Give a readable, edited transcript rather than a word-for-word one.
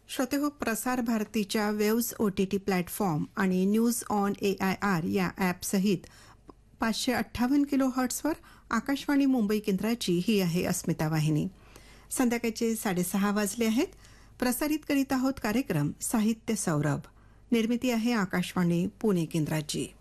श्रोतेहो, प्रसार भारतीच्या waves OTT platform आणि न्यूज ऑन AIR या ॲपसहित 558 किलो हर्ट्सवर आकाशवाणी मुंबई केंद्राची ही आहे अस्मिता वाहिनी. संध्याकाळचे 6:30 वाजले आहेत. प्रसारित करीत आहोत कार्यक्रम साहित्य सौरभ. निर्मिती आहे आकाशवाणी पुणे केंद्राची.